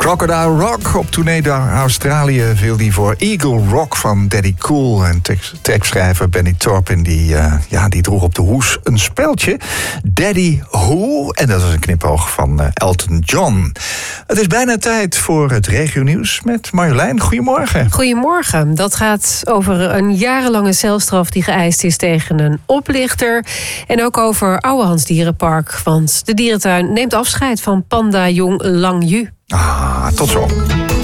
Crocodile Rock op tournee door Australië viel die voor Eagle Rock van Daddy Cool. En tekstschrijver Benny Taupin die droeg op de hoes een speldje. Daddy Who. En dat is een knipoog van Elton John. Het is bijna tijd voor het regionieuws met Marjolein. Goedemorgen. Goedemorgen. Dat gaat over een jarenlange celstraf die geëist is tegen een oplichter. En ook over Ouwehands Dierenpark. Want de dierentuin neemt afscheid van panda-jong Lang Yu. Tot zo.